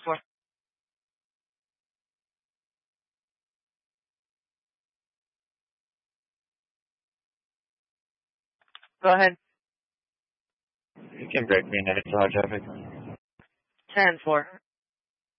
4. Go ahead. You can break me in traffic. 10-4.